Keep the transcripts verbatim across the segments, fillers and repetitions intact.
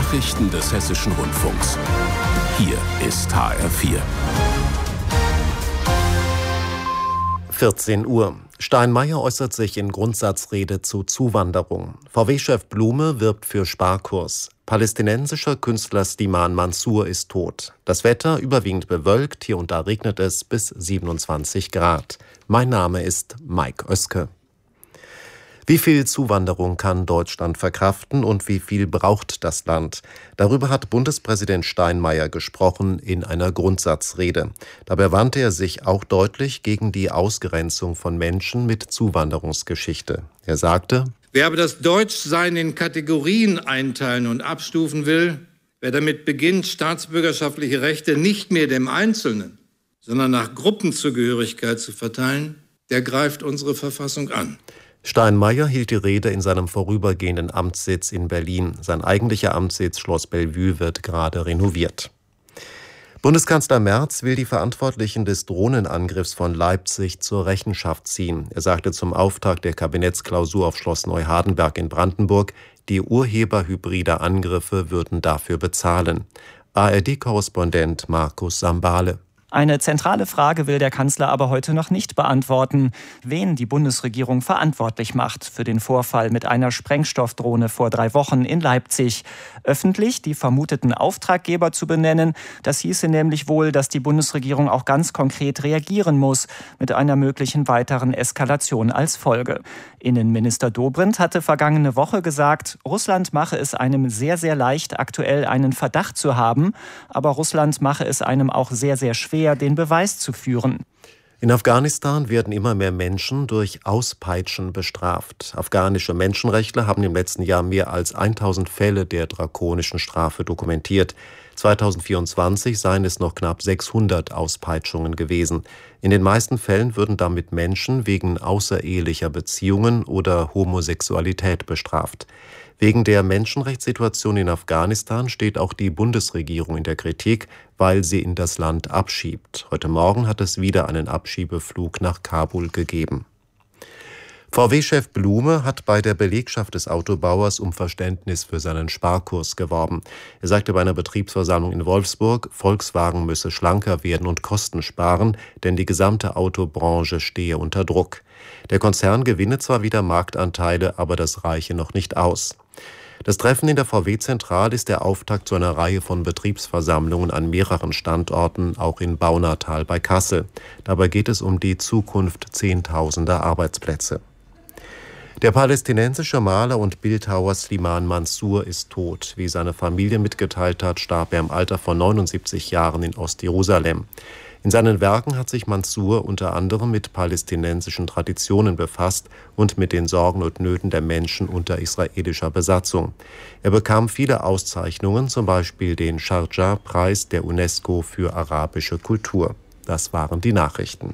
Nachrichten des Hessischen Rundfunks. Hier ist H R vier. vierzehn Uhr. Steinmeier äußert sich in Grundsatzrede zu Zuwanderung. V W-Chef Blume wirbt für Sparkurs. Palästinensischer Künstler Slimane Mansour ist tot. Das Wetter überwiegend bewölkt, hier und da regnet es bis siebenundzwanzig Grad. Mein Name ist Mike Oeske. Wie viel Zuwanderung kann Deutschland verkraften und wie viel braucht das Land? Darüber hat Bundespräsident Steinmeier gesprochen in einer Grundsatzrede. Dabei wandte er sich auch deutlich gegen die Ausgrenzung von Menschen mit Zuwanderungsgeschichte. Er sagte: Wer aber das Deutschsein in Kategorien einteilen und abstufen will, wer damit beginnt, staatsbürgerschaftliche Rechte nicht mehr dem Einzelnen, sondern nach Gruppenzugehörigkeit zu verteilen, der greift unsere Verfassung an. Steinmeier hielt die Rede in seinem vorübergehenden Amtssitz in Berlin. Sein eigentlicher Amtssitz Schloss Bellevue wird gerade renoviert. Bundeskanzler Merz will die Verantwortlichen des Drohnenangriffs von Leipzig zur Rechenschaft ziehen. Er sagte zum Auftakt der Kabinettsklausur auf Schloss Neuhardenberg in Brandenburg, die Urheber hybrider Angriffe würden dafür bezahlen. A R D-Korrespondent Markus Sambale. Eine zentrale Frage will der Kanzler aber heute noch nicht beantworten, wen die Bundesregierung verantwortlich macht für den Vorfall mit einer Sprengstoffdrohne vor drei Wochen in Leipzig. Öffentlich die vermuteten Auftraggeber zu benennen, das hieße nämlich wohl, dass die Bundesregierung auch ganz konkret reagieren muss, mit einer möglichen weiteren Eskalation als Folge. Innenminister Dobrindt hatte vergangene Woche gesagt, Russland mache es einem sehr, sehr leicht, aktuell einen Verdacht zu haben, aber Russland mache es einem auch sehr, sehr schwer, den Beweis zu führen. In Afghanistan werden immer mehr Menschen durch Auspeitschen bestraft. Afghanische Menschenrechtler haben im letzten Jahr mehr als tausend Fälle der drakonischen Strafe dokumentiert. zweitausendvierundzwanzig seien es noch knapp sechshundert Auspeitschungen gewesen. In den meisten Fällen würden damit Menschen wegen außerehelicher Beziehungen oder Homosexualität bestraft. Wegen der Menschenrechtssituation in Afghanistan steht auch die Bundesregierung in der Kritik, weil sie in das Land abschiebt. Heute Morgen hat es wieder einen Abschiebeflug nach Kabul gegeben. V W-Chef Blume hat bei der Belegschaft des Autobauers um Verständnis für seinen Sparkurs geworben. Er sagte bei einer Betriebsversammlung in Wolfsburg, Volkswagen müsse schlanker werden und Kosten sparen, denn die gesamte Autobranche stehe unter Druck. Der Konzern gewinne zwar wieder Marktanteile, aber das reiche noch nicht aus. Das Treffen in der V W-Zentrale ist der Auftakt zu einer Reihe von Betriebsversammlungen an mehreren Standorten, auch in Baunatal bei Kassel. Dabei geht es um die Zukunft zehntausender Arbeitsplätze. Der palästinensische Maler und Bildhauer Slimane Mansour ist tot. Wie seine Familie mitgeteilt hat, starb er im Alter von neunundsiebzig Jahren in Ostjerusalem. In seinen Werken hat sich Mansour unter anderem mit palästinensischen Traditionen befasst und mit den Sorgen und Nöten der Menschen unter israelischer Besatzung. Er bekam viele Auszeichnungen, zum Beispiel den Sharjah-Preis der UNESCO für arabische Kultur. Das waren die Nachrichten.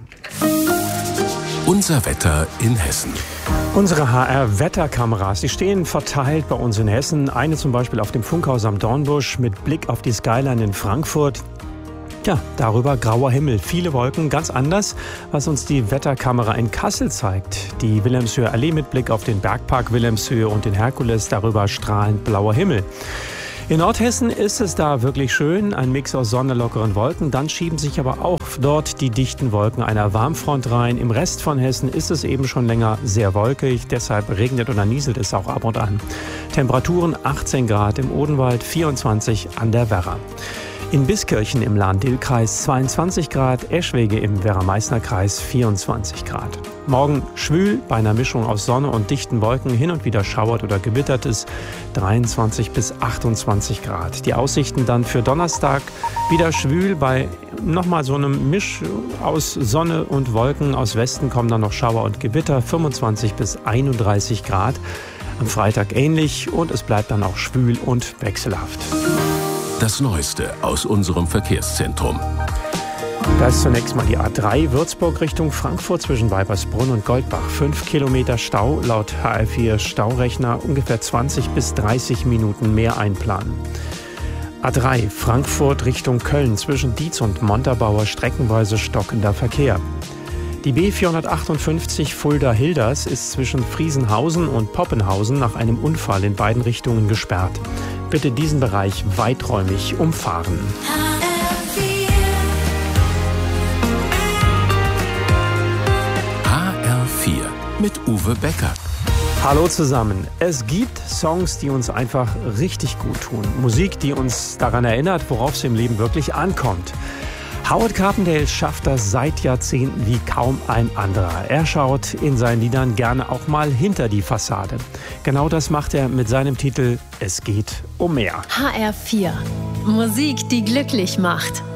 Unser Wetter in Hessen. Unsere H R-Wetterkameras, die stehen verteilt bei uns in Hessen. Eine zum Beispiel auf dem Funkhaus am Dornbusch mit Blick auf die Skyline in Frankfurt. Ja, darüber grauer Himmel, viele Wolken, ganz anders, was uns die Wetterkamera in Kassel zeigt. Die Wilhelmshöher Allee mit Blick auf den Bergpark Wilhelmshöhe und den Herkules, darüber strahlend blauer Himmel. In Nordhessen ist es da wirklich schön, ein Mix aus Sonne, lockeren Wolken. Dann schieben sich aber auch dort die dichten Wolken einer Warmfront rein. Im Rest von Hessen ist es eben schon länger sehr wolkig, deshalb regnet oder nieselt es auch ab und an. Temperaturen achtzehn Grad im Odenwald, vierundzwanzig an der Werra. In Biskirchen im Lahn-Dill-Kreis zweiundzwanzig Grad, Eschwege im Werra-Meißner-Kreis vierundzwanzig Grad. Morgen schwül bei einer Mischung aus Sonne und dichten Wolken, hin und wieder schauert oder gewittert es, dreiundzwanzig bis achtundzwanzig Grad. Die Aussichten dann für Donnerstag wieder schwül bei nochmal so einem Misch aus Sonne und Wolken. Aus Westen kommen dann noch Schauer und Gewitter, fünfundzwanzig bis einunddreißig Grad. Am Freitag ähnlich und es bleibt dann auch schwül und wechselhaft. Das Neueste aus unserem Verkehrszentrum. Da ist zunächst mal die A drei Würzburg Richtung Frankfurt zwischen Weibersbrunn und Goldbach. Fünf Kilometer Stau, laut H R vier Staurechner ungefähr zwanzig bis dreißig Minuten mehr einplanen. A drei Frankfurt Richtung Köln zwischen Dietz und Montabaur streckenweise stockender Verkehr. Die B vierhundertachtundfünfzig Fulda-Hilders ist zwischen Friesenhausen und Poppenhausen nach einem Unfall in beiden Richtungen gesperrt. bitte diesen Bereich weiträumig umfahren. H R vier mit Uwe Becker. Hallo zusammen. Es gibt Songs, die uns einfach richtig gut tun. Musik, die uns daran erinnert, worauf es im Leben wirklich ankommt. Howard Carpendale schafft das seit Jahrzehnten wie kaum ein anderer. Er schaut in seinen Liedern gerne auch mal hinter die Fassade. Genau das macht er mit seinem Titel Es geht um mehr. H R vier. Musik, die glücklich macht.